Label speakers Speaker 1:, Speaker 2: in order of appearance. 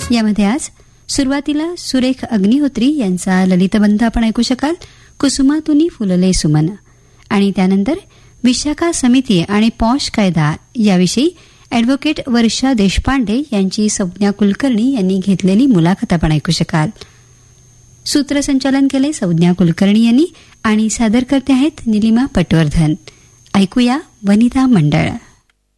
Speaker 1: यामध्ये आज सुरुवातीला सुरेख अग्निहोत्री यांचा ललितबंध आपण ऐकू शकाल, कुसुमातुनी फुलले सुमन. आणि त्यानंतर विशाखा समिती आणि पॉश कायदा याविषयी अॅडव्होकेट वर्षा देशपांडे यांची संज्ञा कुलकर्णी यांनी घेतलेली मुलाखत आपण ऐकू शकाल. सूत्रसंचालन केले संज्ञा कुलकर्णी यांनी आणि सादर करते आहेत निलिमा पटवर्धन. ऐकूया वनिता मंडळ.